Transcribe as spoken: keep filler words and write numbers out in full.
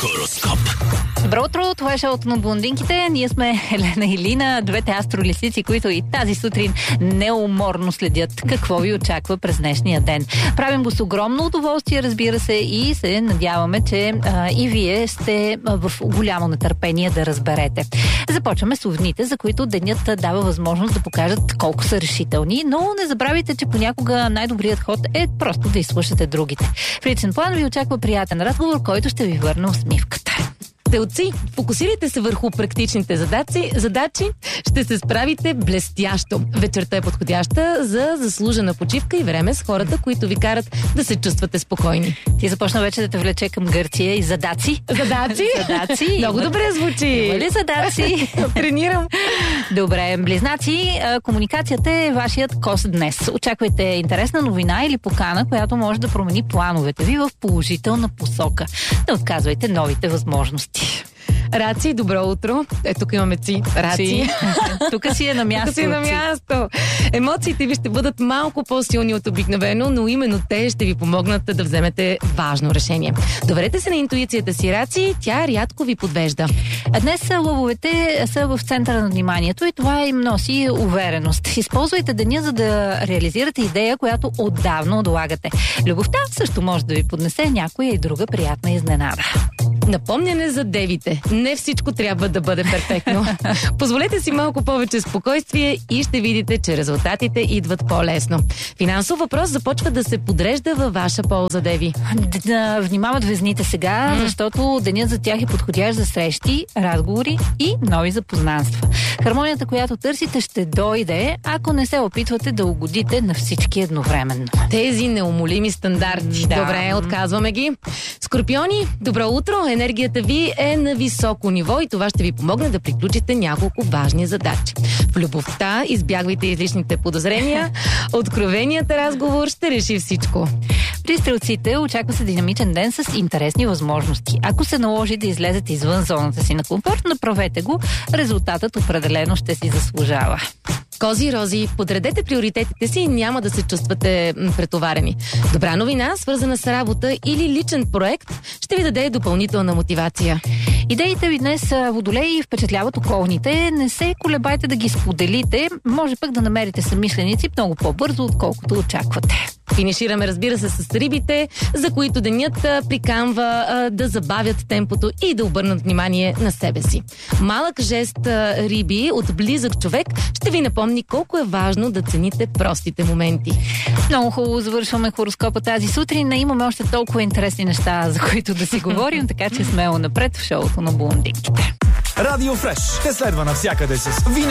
Хороскоп. Добро утро, това е шоуто на блондинките. Ние сме Елена и Лина, двете астролисици, които и тази сутрин неуморно следят какво ви очаква през днешния ден. Правим го с огромно удоволствие, разбира се, и се надяваме, че а, и вие сте а, в голямо нетърпение да разберете. Започваме с овните, за които денят дава възможност да покажат колко са решителни, но не забравяйте, че понякога най-добрият ход е просто да изслушате другите. В личен план ви очаква приятен разговор, който ще ви върне усмивката. Телци, фокусирайте се върху практичните задачи, задачи, ще се справите блестящо. Вечерта е подходяща за заслужена почивка и време с хората, които ви карат да се чувствате спокойни. Ти започна вече да те влече към Гърция и задаци. Задачи? Задаци. Много Има... добре звучи. Има ли задаци? Тренирам. Добре, близнаци, комуникацията е вашият кос днес. Очаквайте интересна новина или покана, която може да промени плановете ви в положителна посока. Не отказвайте новите възможности. Раци, добро утро. Е, тук имаме ци. Раци. Тук си е на място. Тук си е на място. Емоциите ви ще бъдат малко по-силни от обикновено, но именно те ще ви помогнат да вземете важно решение. Доверете се на интуицията си, Раци, тя рядко ви подвежда. Днес лъвовете са в центъра на вниманието и това им носи увереност. Използвайте деня, за да реализирате идея, която отдавна отлагате. Любовта също може да ви поднесе някоя и друга приятна изненада. Напомняне за девите. Не всичко трябва да бъде перфектно. Позволете си малко повече спокойствие и ще видите, че резултатите идват по-лесно. Финансов въпрос започва да се подрежда във ваша полза, деви. Да внимават везните сега, mm. защото денят за тях е подходящ за срещи, разговори и нови запознанства. Хармонията, която търсите, ще дойде, ако не се опитвате да угодите на всички едновременно. Тези неумолими стандарти. Да. Добре, отказваме ги. Скорпиони, добро утро. Енергията ви е на високо ниво и това ще ви помогне да приключите няколко важни задачи. В любовта избягвайте излишните подозрения. Откровеният разговор ще реши всичко. При стрелците очаква се динамичен ден с интересни възможности. Ако се наложи да излезете извън зоната си на комфорт, направете го. Резултатът определено ще си заслужава. Кози, рози, подредете приоритетите си и няма да се чувствате м, претоварени. Добра новина, свързана с работа или личен проект, ще ви даде допълнителна мотивация. Идеите ви днес са водолеи и впечатляват околните. Не се колебайте да ги споделите. Може пък да намерите съмишленици много по-бързо, отколкото очаквате. Финишираме, разбира се, с рибите, за които денят а, приканва а, да забавят темпото и да обърнат внимание на себе си. Малък жест а, риби от близък човек ще ви напомни колко е важно да цените простите моменти. Много хубаво завършваме хороскопа тази сутрин. Имаме още толкова интересни неща, за които да си говорим, така че смело напред в шоуто на блондинките. Радио Фреш те следва навсякъде с винаги